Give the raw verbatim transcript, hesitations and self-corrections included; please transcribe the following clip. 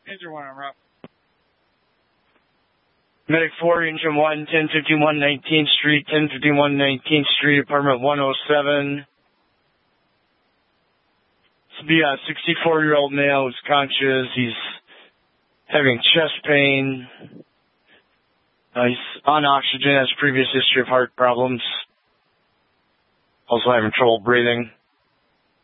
Engine one on route. Medic four, Engine one, ten fifty-one nineteenth Street, ten fifty-one nineteenth Street, apartment one oh seven. This will be a sixty-four-year-old male who's conscious. He's having chest pain. Uh, he's on oxygen, has previous history of heart problems. Also having trouble breathing.